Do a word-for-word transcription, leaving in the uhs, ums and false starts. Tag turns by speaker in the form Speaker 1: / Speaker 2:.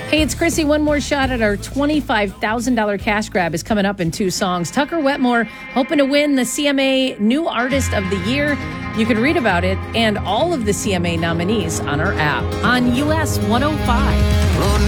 Speaker 1: Hey, it's Chrissy. One more shot at our twenty-five thousand dollars cash grab is coming up in two songs. Tucker Wetmore hoping to win the C M A New Artist of the Year. You can read about it and all of the C M A nominees on our app on U S one oh five.
Speaker 2: Oh, no.